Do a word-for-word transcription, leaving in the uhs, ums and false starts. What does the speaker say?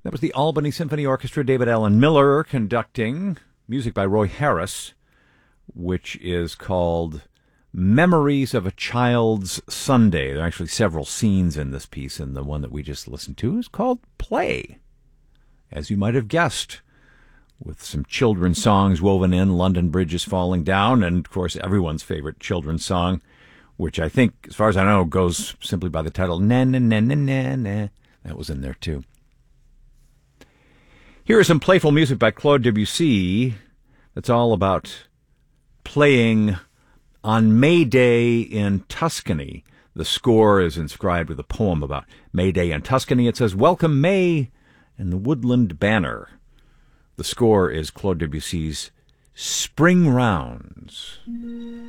That was the Albany Symphony Orchestra, David Allen Miller conducting, music by Roy Harris, which is called Memories of a Child's Sunday. There are actually several scenes in this piece, and the one that we just listened to is called Play. As you might have guessed, with some children's songs woven in, London Bridge is Falling Down, and, of course, everyone's favorite children's song, which I think, as far as I know, goes simply by the title, Na Na Na Na Na Na. That was in there, too. Here is some playful music by Claude Debussy that's all about playing on May Day in Tuscany. The score is inscribed with a poem about May Day in Tuscany. It says, "Welcome May and the Woodland Banner." The score is Claude Debussy's Spring Rounds.